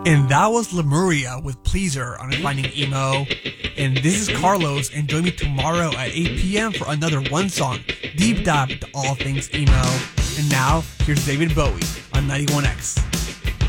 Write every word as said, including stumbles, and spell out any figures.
And that was Lemuria with Pleaser on Finding Emo. And this is Carlos, and join me tomorrow at eight p.m. for another one song deep dive into all things emo. And now, here's David Bowie on ninety-one X.